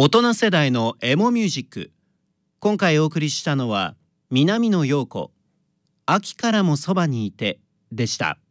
大人世代のエモミュージック。今回お送りしたのは南野陽子、秋からもそばにいてでした。